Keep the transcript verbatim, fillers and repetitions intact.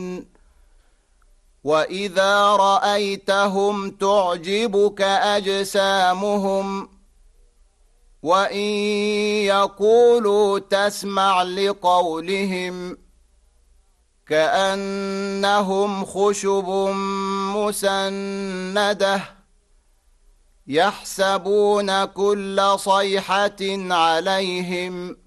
يعلمون وإذا رأيتهم تعجبك أجسامهم وإن يقولوا تسمع لقولهم كأنهم خشب مسندة يحسبون كل صيحة عليهم